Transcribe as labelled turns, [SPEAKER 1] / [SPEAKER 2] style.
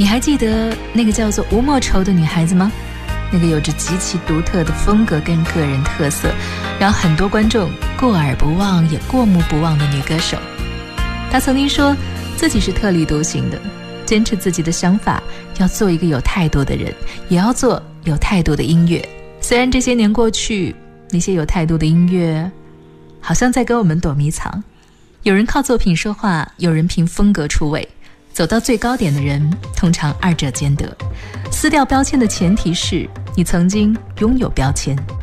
[SPEAKER 1] 你还记得那个叫做吴莫愁的女孩子吗？那个有着极其独特的风格跟个人特色，让很多观众过耳不忘也过目不忘的女歌手。她曾经说自己是特立独行的，坚持自己的想法，要做一个有态度的人，也要做有态度的音乐。虽然这些年过去，那些有态度的音乐好像在跟我们躲迷藏。有人靠作品说话，有人凭风格出位，走到最高点的人通常二者兼得。撕掉标签的前提是你曾经拥有标签。